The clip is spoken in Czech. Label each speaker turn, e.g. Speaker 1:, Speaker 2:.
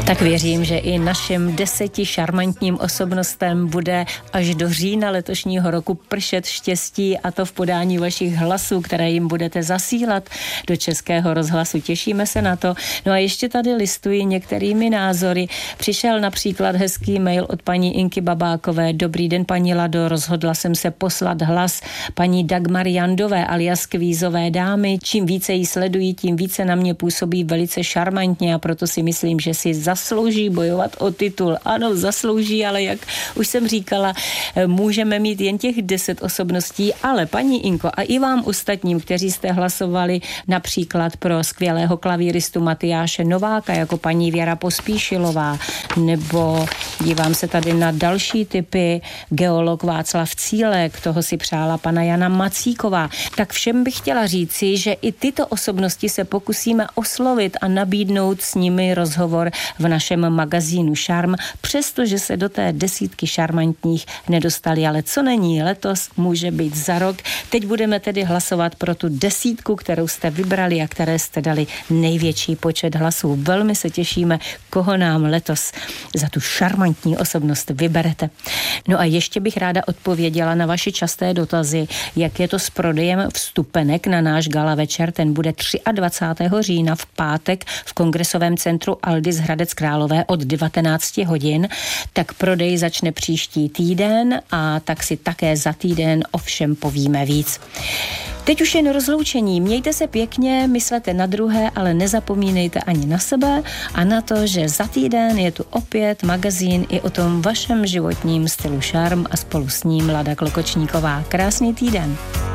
Speaker 1: Tak věřím, že i našim 10 šarmantním osobnostem bude až do října letošního roku pršet štěstí, a to v podání vašich hlasů, které jim budete zasílat do Českého rozhlasu. Těšíme se na to. No a ještě tady listuji některými názory. Přišel například hezký mail od paní Inky Babákové. Dobrý den, paní Lado, rozhodla jsem se poslat hlas paní Dagmar Jandové alias Kvízové dámy. Čím více jí sledují, tím více na mě působí velice šarmantně, a proto si myslím, že si zaslouží bojovat o titul. Ano, zaslouží, ale jak už jsem říkala, můžeme mít jen těch 10 osobností, ale paní Inko a i vám ostatním, kteří jste hlasovali například pro skvělého klavíristu Matyáše Nováka jako paní Věra Pospíšilová, nebo dívám se tady na další typy, geolog Václav Cílek, toho si přála pana Jana Macíková. Tak všem bych chtěla říci, že i tyto osobnosti se pokusíme oslovit a nabídnout s nimi rozhovor v našem magazínu Šarm, přestože se do té 10 šarmantních nedostali, ale co není letos, může být za rok. Teď budeme tedy hlasovat pro tu 10, kterou jste vybrali a které jste dali největší počet hlasů. Velmi se těšíme, koho nám letos za tu šarmantní osobnost vyberete. No a ještě bych ráda odpověděla na vaše časté dotazy, jak je to s prodejem vstupenek na náš gala večer. Ten bude 23. října v pátek v Kongresovém centru Aldis Hradec Králové od 19 hodin. Tak prodej začne příští týden a tak si také za týden ovšem povíme víc. Teď už jen rozloučení. Mějte se pěkně, myslete na druhé, ale nezapomínejte ani na sebe a na to, že za týden je tu opět magazín i o tom vašem životním stylu Šarm a spolu s ním Lada Klokočníková. Krásný týden.